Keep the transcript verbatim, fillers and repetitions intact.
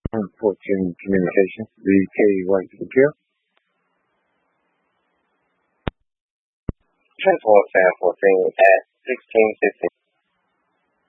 Fortune Communications, the K White Secure. Transport San fourteen at sixteen fifty.